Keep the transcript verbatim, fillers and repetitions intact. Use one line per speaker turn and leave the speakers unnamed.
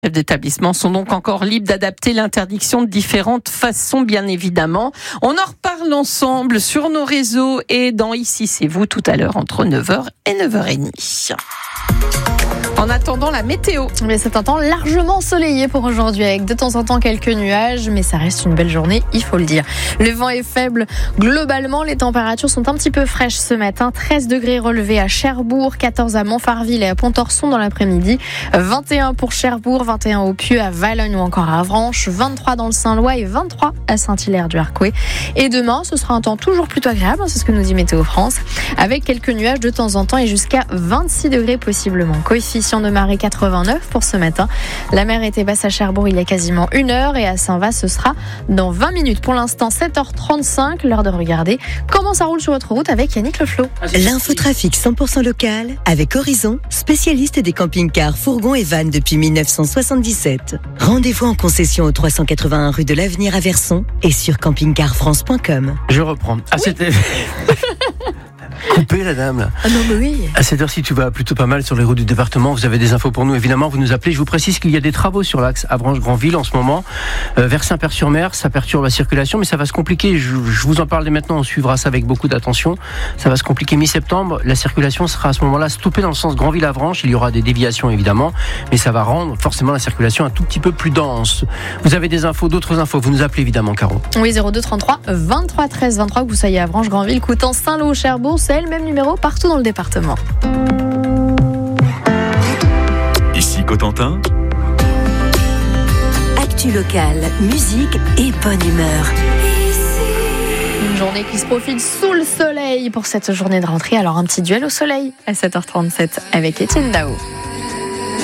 Les chefs d'établissement sont donc encore libres d'adapter l'interdiction de différentes façons, bien évidemment. On en reparle ensemble sur nos réseaux et dans Ici c'est vous tout à l'heure entre neuf heures et neuf heures trente. En attendant la météo.
Mais c'est un temps largement ensoleillé pour aujourd'hui avec de temps en temps quelques nuages, mais ça reste une belle journée, il faut le dire. Le vent est faible. Globalement, les températures sont un petit peu fraîches ce matin. treize degrés relevés à Cherbourg, quatorze à Montfarville et à Pontorson dans l'après-midi. vingt et un pour Cherbourg, vingt et un au Pieux, à Valognes ou encore à Avranches, vingt-trois dans le Saint-Lois et vingt-trois à Saint-Hilaire-du-Harcouët. Et demain, ce sera un temps toujours plutôt agréable, c'est ce que nous dit Météo France, avec quelques nuages de temps en temps et jusqu'à vingt-six degrés possiblement. Coefficient de marée quatre-vingt-neuf pour ce matin. La mer était basse à Cherbourg il y a quasiment une heure et à Saint-Va ce sera dans vingt minutes. Pour l'instant sept heures trente-cinq, l'heure de regarder comment ça roule sur votre route avec Yannick Leflot.
L'infotrafic cent pour cent local avec Horizon, spécialiste des camping-cars, fourgons et vannes depuis mille neuf cent soixante-dix-sept. Rendez-vous en concession au trois cent quatre-vingt-un rue de l'Avenir à Verson et sur camping car france point com.
Je reprends. Ah, oui. C'était... Coupé la dame là.
Ah non mais oui.
À cette heure-ci tu vas plutôt pas mal sur les routes du département. Vous avez des infos pour nous évidemment, vous nous appelez. Je vous précise qu'il y a des travaux sur l'axe Avranches-Granville en ce moment, euh, vers Saint-Père-sur-Mer. Ça perturbe la circulation mais ça va se compliquer. Je, je vous en parle dès maintenant, on suivra ça avec beaucoup d'attention. Ça va se compliquer mi-septembre. La circulation sera à ce moment-là stoppée dans le sens Granville-Avranches. Il y aura des déviations évidemment, mais ça va rendre forcément la circulation un tout petit peu plus dense. Vous avez des infos, d'autres infos, vous nous appelez évidemment Caro.
Oui, zéro deux trente-trois vingt-trois treize vingt-trois, que vous soyez à Avranches, Granville, Coutances, Saint-Lô, Cherbourg, c'est le même numéro partout dans le département.
Ici Cotentin.
Actu locale, musique et bonne humeur.
Une journée qui se profile sous le soleil pour cette journée de rentrée. Alors un petit duel au soleil à sept heures trente-sept avec Étienne Dao.